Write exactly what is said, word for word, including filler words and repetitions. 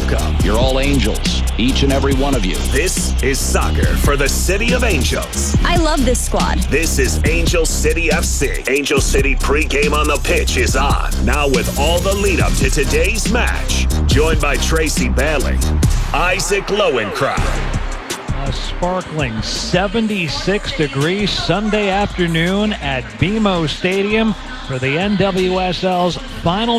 Welcome. You're all angels, each and every one of you. This is soccer for the City of Angels. I love this squad. This is Angel City F C. Angel City pregame on the pitch is on. Now with all the lead-up to today's match. Joined by Tracy Bailey, Isaac Lowenkron. A sparkling seventy-six degrees Sunday afternoon at B M O Stadium for the N W S L's final